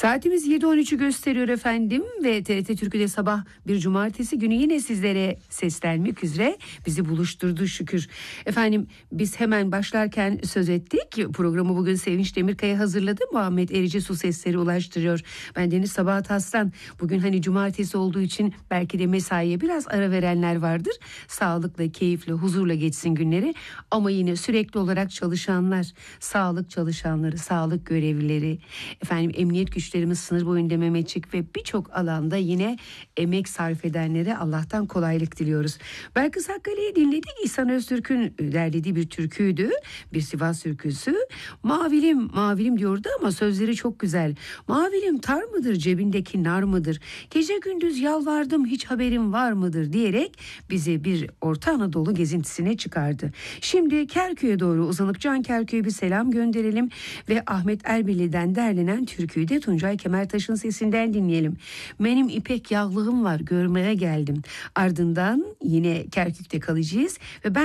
Saatimiz 7.13'ü gösteriyor efendim ve TRT Türkü'de sabah bir cumartesi günü yine sizlere seslenmek üzere bizi buluşturdu şükür. Efendim biz hemen başlarken söz ettik. Programı bugün Sevinç Demirkaya hazırladı. Muhammed Erici su sesleri ulaştırıyor. Ben Deniz Sabahat Aslan. Bugün hani cumartesi olduğu için belki de mesaiye biraz ara verenler vardır. Sağlıkla, keyifle, huzurla geçsin günleri. Ama yine sürekli olarak çalışanlar, sağlık çalışanları, sağlık görevlileri, efendim emniyet güçlerimiz, sınır boyunda Mehmetçik ve birçok alanda yine emek sarf edenlere Allah'tan kolaylık diliyoruz. Belkıs Hakkale'yi dinledik. İhsan Öztürk'ün derlediği bir türküydü. Bir Sivas türküsü. Mavilim, mavilim diyordu ama sözleri çok güzel. Mavilim tar mıdır, cebindeki nar mıdır? Gece gündüz yalvardım, hiç haberim var mıdır diyerek bizi bir Orta Anadolu gezintisine çıkardı. Şimdi Kerkük'e doğru uzanıp Can Kerkük'e bir selam gönderelim ve Ahmet Erbil'den derlenen türküyü de Tuncay Kemertaş'ın sesinden dinleyelim. Benim ipek yağlığım var, görmeye geldim. Ardından yine Kerkük'te kalacağız ve ben